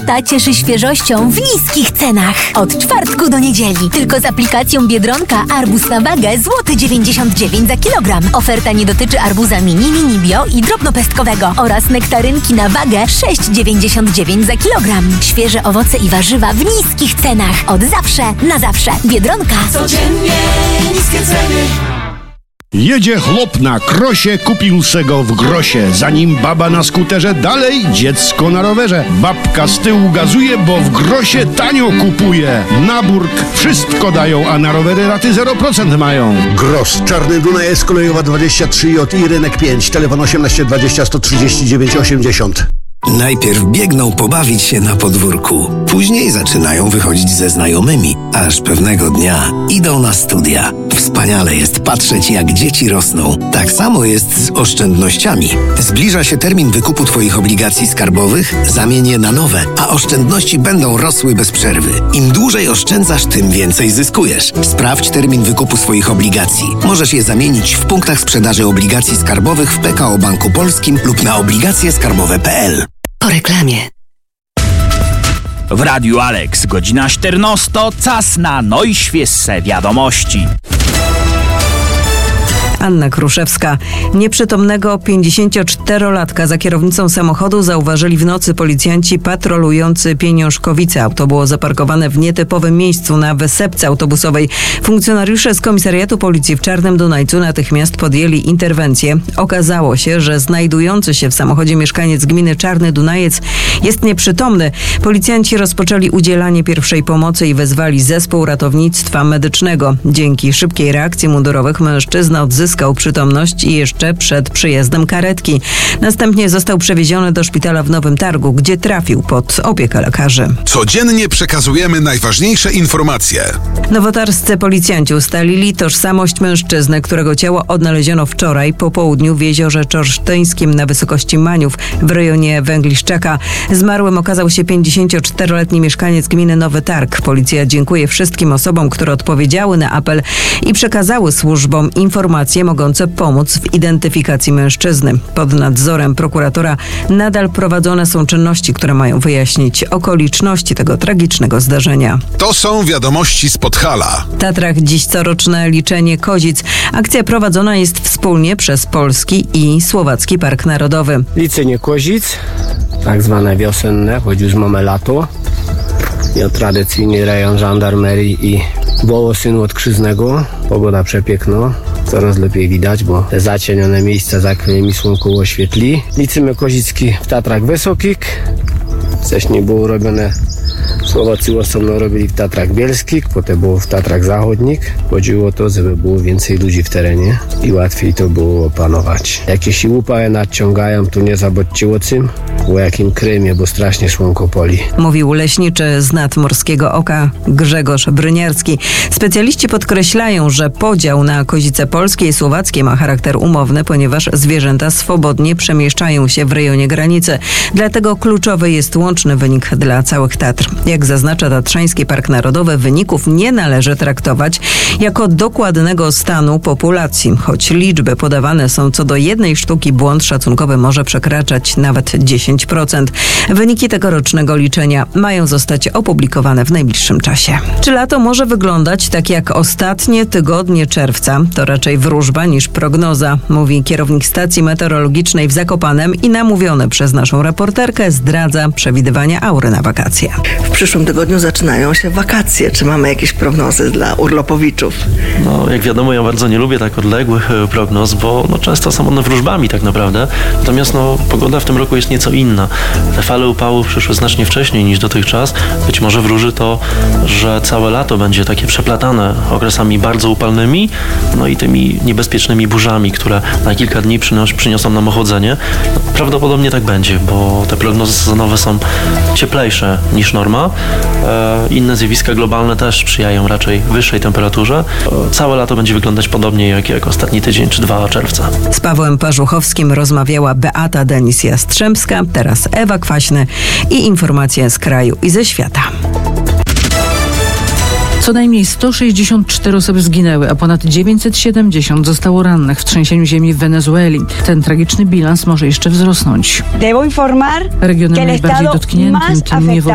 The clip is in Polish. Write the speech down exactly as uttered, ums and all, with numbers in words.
lata cieszy świeżością w niskich cenach. Od czwartku do niedzieli. Tylko z aplikacją Biedronka arbuz na wagę złoty dziewięćdziesiąt dziewięć za kilogram. Oferta nie dotyczy arbuza mini, mini bio i drobnopestkowego oraz nektarynki na wagę sześć dziewięćdziesiąt dziewięć za kilogram. Świeże owoce i warzywa w niskich cenach. Od zawsze na zawsze. Biedronka. Codziennie niskie ceny. Jedzie chłop na krosie, kupił se go w grosie. Zanim baba na skuterze, dalej dziecko na rowerze. Babka z tyłu gazuje, bo w grosie tanio kupuje. Na burk wszystko dają, a na rowery raty zero procent mają. Gros, Czarny Dunaj, S kolejowa dwadzieścia trzy J i rynek pięć. Telefon osiemnaście dwadzieścia sto trzydzieści dziewięć osiemdziesiąt. Najpierw biegną pobawić się na podwórku. Później zaczynają wychodzić ze znajomymi. Aż pewnego dnia idą na studia. Wspaniale jest patrzeć, jak dzieci rosną. Tak samo jest z oszczędnościami. Zbliża się termin wykupu Twoich obligacji skarbowych, zamień je na nowe, a oszczędności będą rosły bez przerwy. Im dłużej oszczędzasz, tym więcej zyskujesz. Sprawdź termin wykupu swoich obligacji. Możesz je zamienić w punktach sprzedaży obligacji skarbowych w P K O Banku Polskim lub na obligacje skarbowe kropka p l. Po reklamie. W Radiu Alex, godzina czternasta, czas na najświeższe wiadomości. Anna Kruszewska. Nieprzytomnego pięćdziesięcioczterolatka za kierownicą samochodu zauważyli w nocy policjanci patrolujący Pieniążkowice. Auto było zaparkowane w nietypowym miejscu na wysepce autobusowej. Funkcjonariusze z komisariatu policji w Czarnym Dunajcu natychmiast podjęli interwencję. Okazało się, że znajdujący się w samochodzie mieszkaniec gminy Czarny Dunajec jest nieprzytomny. Policjanci rozpoczęli udzielanie pierwszej pomocy i wezwali zespół ratownictwa medycznego. Dzięki szybkiej reakcji mundurowych mężczyzna odzyskał przytomność i jeszcze przed przyjazdem karetki. Następnie został przewieziony do szpitala w Nowym Targu, gdzie trafił pod opiekę lekarzy. Codziennie przekazujemy najważniejsze informacje. Nowotarscy policjanci ustalili tożsamość mężczyzny, którego ciało odnaleziono wczoraj po południu w jeziorze Czorsztyńskim na wysokości Maniów w rejonie Węgliszczaka. Zmarłym okazał się pięćdziesięcioczteroletni mieszkaniec gminy Nowy Targ. Policja dziękuję wszystkim osobom, które odpowiedziały na apel i przekazały służbom informacje mogące pomóc w identyfikacji mężczyzny. Pod nadzorem prokuratora nadal prowadzone są czynności, które mają wyjaśnić okoliczności tego tragicznego zdarzenia. To są wiadomości z Podhala. W Tatrach dziś coroczne liczenie kozic. Akcja prowadzona jest wspólnie przez Polski i Słowacki Park Narodowy. Liczenie kozic, tak zwane wiosenne, choć już mamy lato. I tradycyjny rejon żandarmerii i Wołosynu od Krzyżnego. Pogoda przepiękna, coraz lepiej widać, bo te zacienione miejsca za którymi słonko oświetli. Liczymy kozicki w Tatrach Wysokich. Wcześniej było robione, Słowacy osobno robili w Tatrach Bielskich, potem było w Tatrach Zachodnich. Chodziło o to, żeby było więcej ludzi w terenie i łatwiej to było opanować. Jak się łupały nadciągają, to nie zabudźcie o tym, o jakim Krymie, bo strasznie słonko poli. Mówił leśniczy z Nadmorskiego Oka Grzegorz Bryniarski. Specjaliści podkreślają, że podział na kozice polskie i słowackie ma charakter umowny, ponieważ zwierzęta swobodnie przemieszczają się w rejonie granicy. Dlatego kluczowy jest łączny wynik dla całych Tatr. Jak zaznacza Tatrzański Park Narodowy, wyników nie należy traktować jako dokładnego stanu populacji. Choć liczby podawane są co do jednej sztuki, błąd szacunkowy może przekraczać nawet dziesięć procent. Wyniki tegorocznego liczenia mają zostać opublikowane w najbliższym czasie. Czy lato może wyglądać tak jak ostatnie tygodnie czerwca? To raczej wróżba niż prognoza, mówi kierownik stacji meteorologicznej w Zakopanem i namówiony przez naszą reporterkę zdradza przewidywania aury na wakacje. W przyszłym tygodniu zaczynają się wakacje. Czy mamy jakieś prognozy dla urlopowiczów? No, jak wiadomo, ja bardzo nie lubię tak odległych prognoz, bo no, często są one wróżbami tak naprawdę. Natomiast no, pogoda w tym roku jest nieco inna. Te fale upałów przyszły znacznie wcześniej niż dotychczas. Być może wróży to, że całe lato będzie takie przeplatane okresami bardzo upalnymi, no i tymi niebezpiecznymi burzami, które na kilka dni przynos- przyniosą nam ochodzenie. No, prawdopodobnie tak będzie, bo te prognozy sezonowe są cieplejsze niż norma. E, inne zjawiska globalne też sprzyjają raczej wyższej temperaturze. E, całe lato będzie wyglądać podobnie jak, jak ostatni tydzień czy dwa czerwca. Z Pawłem Parzuchowskim rozmawiała Beata Denis-Jastrzębska, teraz Ewa Kwaśny i informacje z kraju i ze świata. Co najmniej sto sześćdziesiąt cztery osoby zginęły, a ponad dziewięćset siedemdziesiąt zostało rannych w trzęsieniu ziemi w Wenezueli. Ten tragiczny bilans może jeszcze wzrosnąć. Regionem najbardziej dotkniętym, tym